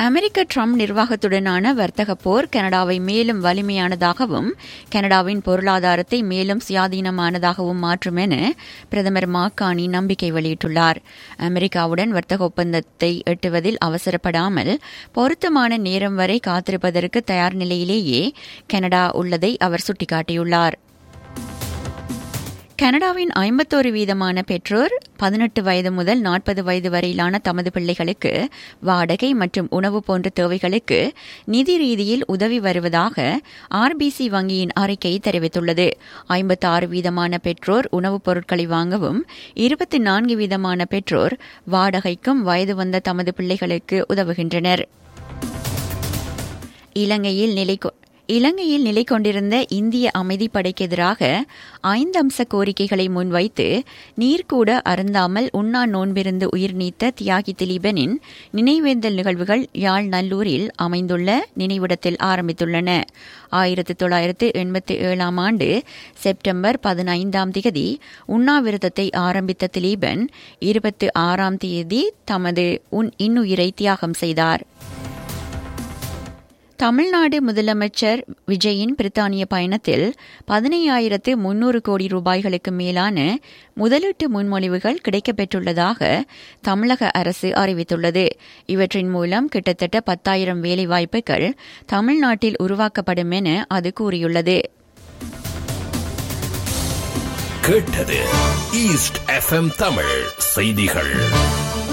அமெரிக்க Trump நிர்வாகத்துடனான வர்த்தக போர் கனடாவை மேலும் வலிமையானதாகவும் கனடாவின் பொருளாதாரத்தை மேலும் சுயாதீனமானதாகவும் மாற்றும் என பிரதமர் மாக்கானி நம்பிக்கை வெளியிட்டுள்ளார். அமெரிக்காவுடன் வர்த்தக ஒப்பந்தத்தை எட்டுவதில் அவசரப்படாமல் பொருத்தமான நேரம் வரை காத்திருப்பதற்கு தயார் நிலையிலேயே கனடா உள்ளதை அவர் சுட்டிக்காட்டியுள்ளார். கனடாவின் 51% பெற்றோர் 18 வயது முதல் 40 வயது வரையிலான தமது பிள்ளைகளுக்கு வாடகை மற்றும் உணவு போன்ற தேவைகளுக்கு நிதி ரீதியில் உதவி வருவதாக ஆர்பிசி வங்கியின் அறிக்கை தெரிவித்துள்ளது. 56% பெற்றோர் உணவுப் பொருட்களை வாங்கவும் 24% பெற்றோர் வாடகைக்கும் வயது வந்த தமது பிள்ளைகளுக்கு உதவுகின்றனர். இலங்கையில் நிலை கொண்டிருந்த இந்திய அமைதிப்படைக்கு எதிராக 5 அம்ச கோரிக்கைகளை முன்வைத்து நீர்கூட அருந்தாமல் உண்ணா நோன்பிருந்து உயிர் நீத்த தியாகி திலீபனின் நினைவேந்தல் நிகழ்வுகள் யாழ் நல்லூரில் அமைந்துள்ள நினைவிடத்தில் ஆரம்பித்துள்ளன. 1987 ஆண்டு செப்டம்பர் 15 உண்ணாவிரதத்தை ஆரம்பித்த திலீபன் 26 தமது இன்னுயிரை தியாகம் செய்தார். தமிழ்நாடு முதலமைச்சர் விஜயின் பிரித்தானிய பயணத்தில் 15,300 கோடி ரூபாய்களுக்கு மேலான முதலீட்டு முன்மொழிவுகள் கிடைக்கப்பெற்றுள்ளதாக தமிழக அரசு அறிவித்துள்ளது. இவற்றின் மூலம் கிட்டத்தட்ட 10,000 வேலைவாய்ப்புகள் தமிழ்நாட்டில் உருவாக்கப்படும் என அது கூறியுள்ளது. கேட்டது ஈஸ்ட் எஃப்எம் தமிழ் செய்திகள்.